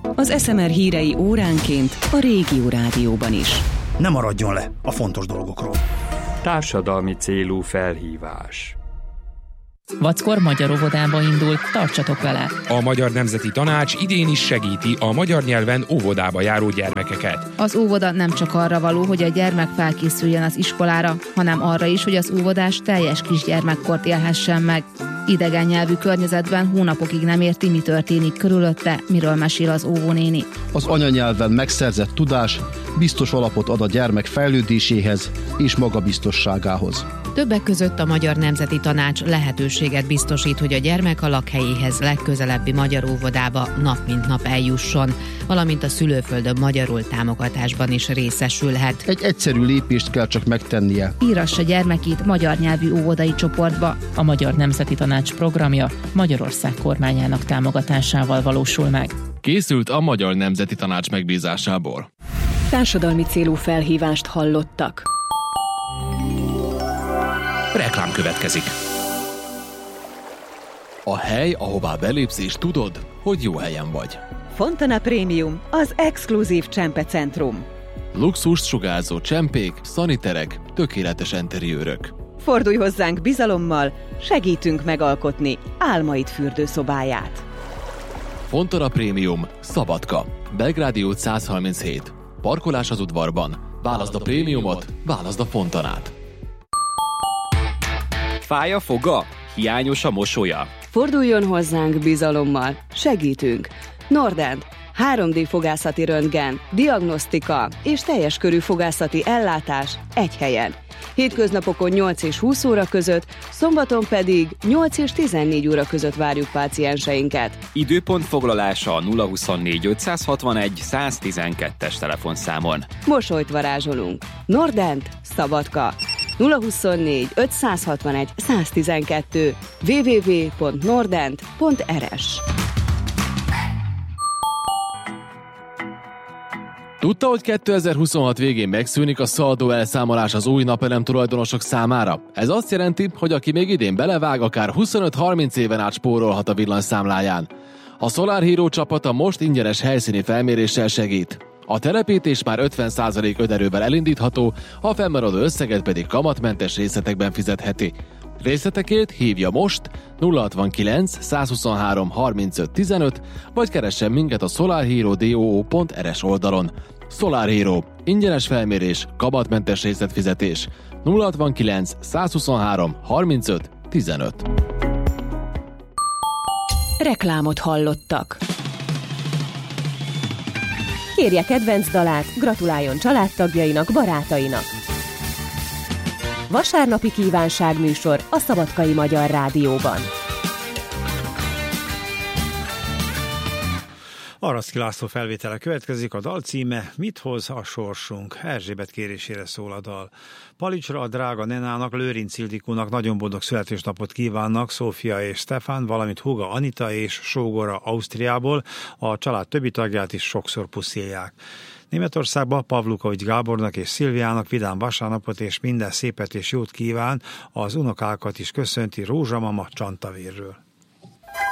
Az SMR hírei óránként a Régió Rádióban is. Ne maradjon le a fontos dolgokról. Társadalmi célú felhívás. Vackor magyar óvodába indul, tartsatok vele! A Magyar Nemzeti Tanács idén is segíti a magyar nyelven óvodába járó gyermekeket. Az óvoda nem csak arra való, hogy a gyermek felkészüljön az iskolára, hanem arra is, hogy az óvodás teljes kisgyermekkort élhessen meg. Idegen nyelvű környezetben hónapokig nem érti, mi történik körülötte, miről mesél az óvónéni. Az anyanyelven megszerzett tudás biztos alapot ad a gyermek fejlődéséhez és magabiztosságához. Többek között a Magyar Nemzeti Tanács lehetőséget biztosít, hogy a gyermek a lakhelyéhez legközelebbi magyar óvodába nap mint nap eljusson, valamint a szülőföldön magyarul támogatásban is részesülhet. Egy egyszerű lépést kell csak megtennie. Írassa gyermekét magyar nyelvű óvodai csoportba. A Magyar Nemzeti Tanács programja Magyarország kormányának támogatásával valósul meg. Készült a Magyar Nemzeti Tanács megbízásából. Társadalmi célú felhívást hallottak. Reklám következik. A hely, ahová belépsz és tudod, hogy jó helyen vagy. Fontana Premium, az exkluzív csempecentrum. Luxust sugárzó csempék, szaniterek, tökéletes interiőrök. Fordulj hozzánk bizalommal, segítünk megalkotni álmaid fürdőszobáját. Fontana Premium, Szabadka, Belgrádi út 137. Parkolás az udvarban. Válaszd a prémiumot, válaszd a Fontanát. Fáj a foga? Hiányos a mosolya? Forduljon hozzánk bizalommal, segítünk. Nordent, 3D fogászati röntgen, diagnosztika és teljes körű fogászati ellátás egy helyen. Hétköznapokon 8 és 20 óra között, szombaton pedig 8 és 14 óra között várjuk pácienseinket. Időpont foglalása a 024 561 112-es telefonszámon. Mosolyt varázsolunk. Nordent, Szabadka. 024 561 112 www.nordent.rs. Tudta, hogy 2026 végén megszűnik a szaldó elszámolás az új napelem tulajdonosok számára? Ez azt jelenti, hogy aki még idén belevág, akár 25-30 éven át spórolhat a villanyszámláján. A Solar Hero csapata most ingyenes helyszíni felméréssel segít. A telepítés már 50% önerővel elindítható, a fennmaradó összeget pedig kamatmentes részletekben fizetheti. Részletekért hívja most 069 123 35 15, vagy keressen minket a solarhero.do.rs oldalon. Solar Hero. Ingyenes felmérés, kamatmentes részletfizetés. 069 123 35 15. Reklámot hallottak. Kérje kedvenc dalát, gratuláljon családtagjainak, barátainak. Vasárnapi kívánságműsor a Szabadkai Magyar Rádióban. Araszki László felvétele következik, a dal címe Mit hoz a sorsunk? Erzsébet kérésére szól a dal. Palicsra, a drága Nenának, Lőrinc Ildikónak nagyon boldog születésnapot kívánnak Szófia és Stefán, valamint húga Anita és sógora Ausztriából, a család többi tagját is sokszor puszilják. Németországban Pavlukovics Gábornak és Szilviának vidám vasárnapot és minden szépet és jót kíván, az unokákat is köszönti Rózsamama Csantavérről.